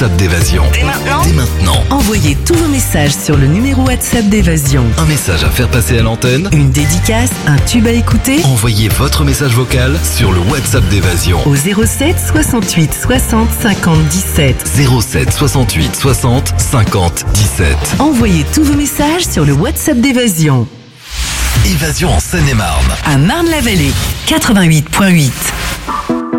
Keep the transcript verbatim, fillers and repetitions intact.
WhatsApp d'Évasion. Dès maintenant Dès maintenant. Envoyez tous vos messages sur le numéro WhatsApp d'Évasion. Un message à faire passer à l'antenne. Une dédicace, un tube à écouter. Envoyez votre message vocal sur le WhatsApp d'Évasion. Au zéro sept soixante-huit soixante cinquante dix-sept. zéro sept soixante-huit soixante cinquante dix-sept. Envoyez tous vos messages sur le WhatsApp d'Évasion. Évasion en Seine-et-Marne. À Marne-la-Vallée, quatre-vingt-huit virgule huit.